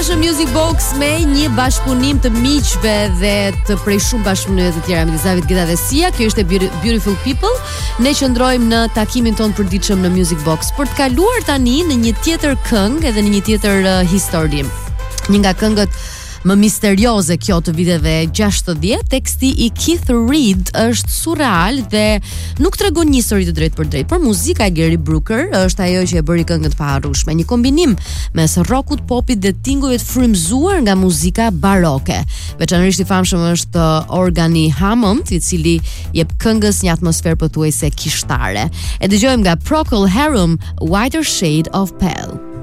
në Music Box me një bashkëpunim të miqve dhe të prej shumë bashkëpunimeve të tjera me David Guetta dhe Sia. Kjo ishte Beautiful People. Ne qëndrojmë në takimin ton përditshëm në Music Box për të kaluar tani në një tjetër këngë edhe në një tjetër histori. Një nga këngët më misterioze kjo të viteve 60, teksti i Keith Reid është surreal dhe nuk tregon një histori të drejtë për drejtë, por muzika e Gary Brooker është ajo që e bëri këngën të paharrueshme, një kombinim mes rockut, popit dhe tingujve të frymzuar nga muzika baroke. Veçanërisht i famshëm është organi Hammond, i cili jep këngës një atmosferë pothuajse kishtare. E dëgjojmë nga Procol Harum, Whiter Shade of Pale.